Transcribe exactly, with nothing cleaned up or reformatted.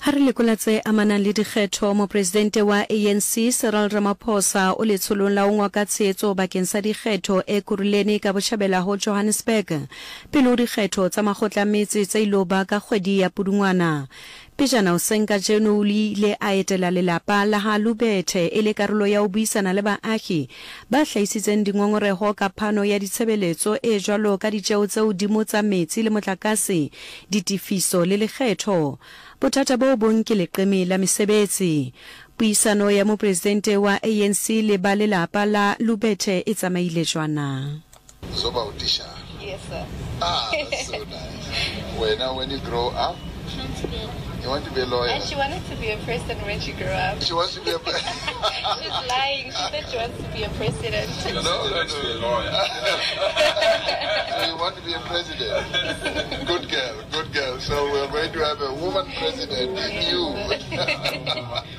Ha re lekolatse amanang le dikgetho mo presidente wa A N C Cyril Ramaphosa o letsholong la ngwa ka tshetso bakeng sa dikgetho e kuruleni ka botjhabela ho Johannesburg pele dikgetho tsa makgotla metsi tse iloba ka kgwedi ya Pudungwana. Pejana o senka jeno le ile a etela lelapa la ha Lubethe e le karolo ya ho buisana le baahi ba hlahisitseng dingongoreho ka phano ya ditshebeletso e jwalo ka ditjeo tse hodimo tsa metsi le motlakase, ditifiso le lekgetho. Bothata bo bong ke leqeme la mesebetsi. Puisano ya mo presidente wa A N C le ba lelapa la Lubethe e tsamaile jwana. Soba utisha. Yes, sir. Ah, that's so nice. When, uh, when you grow up, you want to be a lawyer? And she wanted to be a president when she grew up. She wants to be a president. She's lying. She said she wants to be a president. No, no, no. To be a lawyer. So you want to be a president? Good girl, good girl. So we're going to have a woman president in you.